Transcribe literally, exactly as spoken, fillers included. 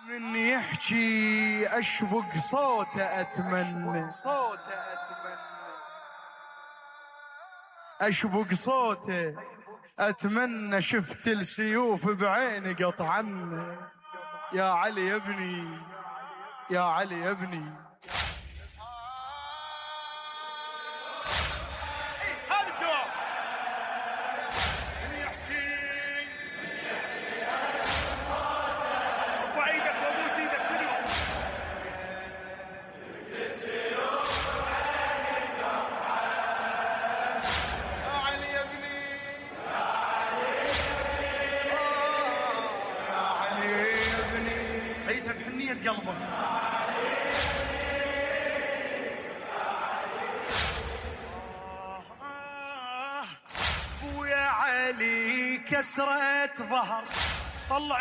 من يحكي أشبق صوته أتمنى صوته أتمنى أشبق صوته أتمنى شفت السيوف بعيني قطعنا يا علي يا ابني يا علي يا ابني. هذا الجواب من يحكي ارفع ايدك وابوس ايدك فيني يا علي يا ابني يا علي يا ابني. عيدها بحنية قلبك. علي كسرة ظهر طلع